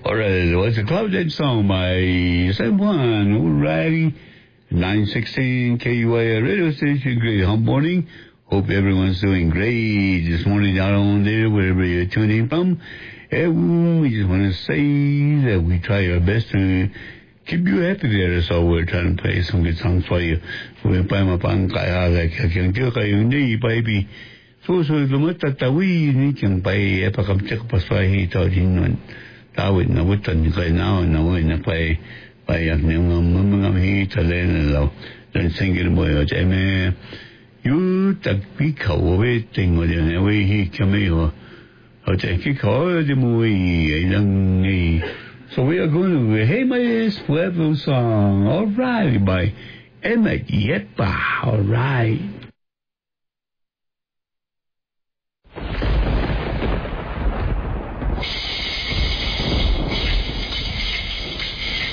Alright, it was a Cloudhead song by someone. Alrighty. 916 KUI radio station. Great home morning. Hope everyone's doing great this morning out on there, wherever you're tuning from. And we just want to say that we try our best to keep you happy there. So we're trying to play some good songs for you. We're playing my pang kaya like kayong tiyo kayong ni baby. So lumatatawi ni kayong bay epakamtsak paswahi ito din nun. Tawid na wutan kay now na way na pay payak ng mga mahita len law. Dan singil mo yo jeme. You tagpi kawe tingo din way hi kami ho. O tagpi kawe di mo lang ni. So we are going to Hey My Pueblo song. All right, by Emma Yepa. All right.